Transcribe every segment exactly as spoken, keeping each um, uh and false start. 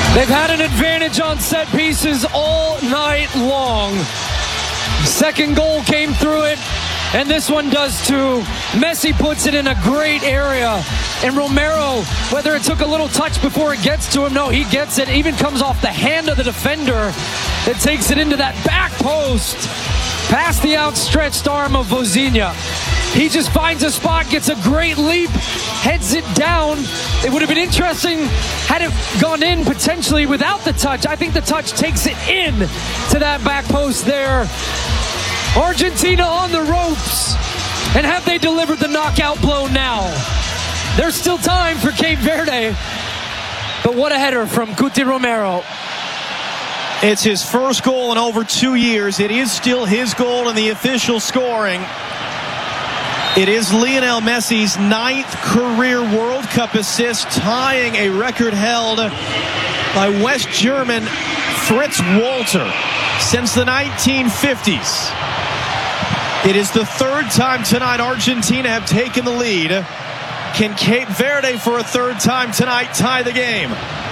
They've had an advantage on set pieces all night long. Second goal came through it, and this one does too. Messi puts it in a great area, and Romero, whether it took a little touch before it gets to him, no, he gets it. Even comes off the hand of the defender that takes it into that back post, past the outstretched arm of Vozinha. He just finds a spot, gets a great leap, heads it down. It would have been interesting had it gone in potentially without the touch. I think the touch takes it in to that back post there. Argentina on the ropes. And have they delivered the knockout blow now? There's still time for Cape Verde. But what a header from Cuti Romero. It's his first goal in over two years. It is still his goal in the official scoring. It is Lionel Messi's ninth career World Cup assist, tying a record held by West German Fritz Walter since the nineteen fifties. It is the third time tonight Argentina have taken the lead. Can Cape Verde for a third time tonight tie the game?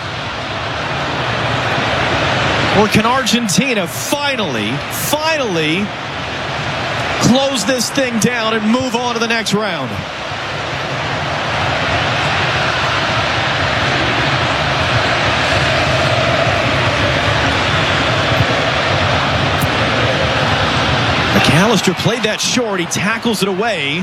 Or can Argentina finally, finally close this thing down and move on to the next round? McAllister played that short. He tackles it away.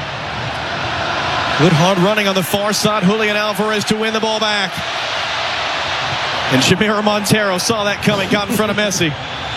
Good hard running on the far side. Julian Alvarez to win the ball back. And Shamira Montero saw that coming, got in front of Messi.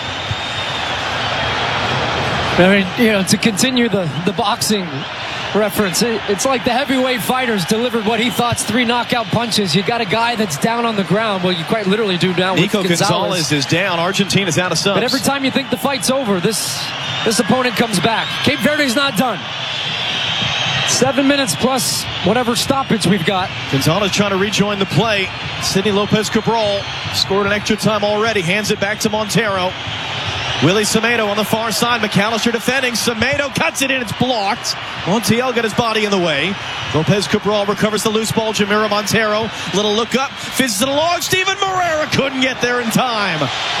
I mean, you know, to continue the, the boxing reference, it, it's like the heavyweight fighters delivered what he thought's three knockout punches. You got a guy that's down on the ground. Well, you quite literally do now with Nico Gonzalez. Gonzalez is down. Argentina's out of subs. But every time you think the fight's over, this, this opponent comes back. Cape Verde's not done. Seven minutes plus whatever stoppage we've got. Gonzalez trying to rejoin the play. Sidney Lopez Cabral scored an extra time already. Hands it back to Montero. Willie Semedo on the far side. McAllister defending. Semedo cuts it in. It's blocked. Montiel got his body in the way. Lopez Cabral recovers the loose ball. Jamiro Montero. Little look up. Fizzes it along. Steven Moreira couldn't get there in time.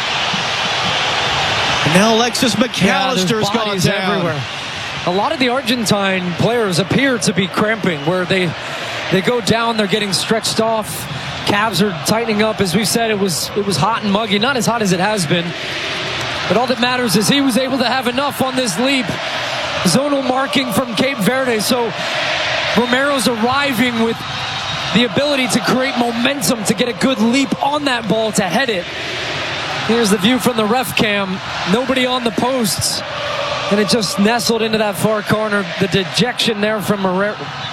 And now Alexis McAllister's yeah, gone down. Everywhere. A lot of the Argentine players appear to be cramping, where they they go down, they're getting stretched off. Calves are tightening up. As we said, it was it was hot and muggy. Not as hot as it has been. But all that matters is he was able to have enough on this leap. Zonal marking from Cape Verde. So Romero's arriving with the ability to create momentum, to get a good leap on that ball, to head it. Here's the view from the ref cam. Nobody on the posts. And it just nestled into that far corner. The dejection there from Moreira.